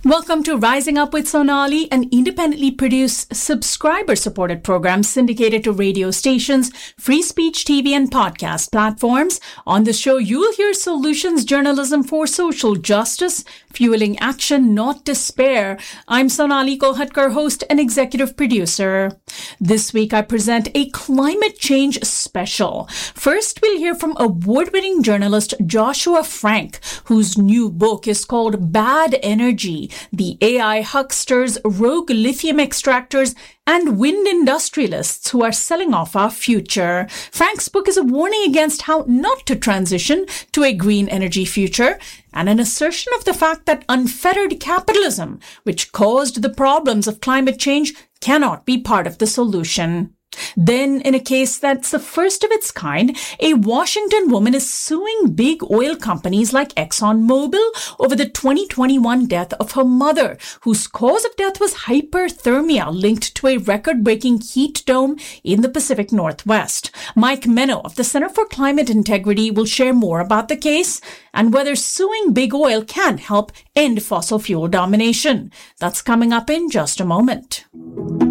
Welcome to Rising Up with Sonali, an independently produced, subscriber-supported program syndicated to radio stations, free speech TV and podcast platforms. On the show, you'll hear solutions journalism for social justice, fueling action, not despair. I'm Sonali Kolhatkar, host and executive producer. This week, I present a climate change special. First, we'll hear from award-winning journalist Joshua Frank, whose new book is called Bad Energy: The AI Hucksters, Rogue Lithium Extractors, and Wind Industrialists Who Are Selling Off Our Future. Frank's book is a warning against how not to transition to a green energy future, and an assertion of the fact that unfettered capitalism, which caused the problems of climate change, cannot be part of the solution. Then, in a case that's the first of its kind, a Washington woman is suing big oil companies like ExxonMobil over the 2021 death of her mother, whose cause of death was hyperthermia linked to a record-breaking heat dome in the Pacific Northwest. Mike Menno of the Center for Climate Integrity will share more about the case and whether suing big oil can help end fossil fuel domination. That's coming up in just a moment.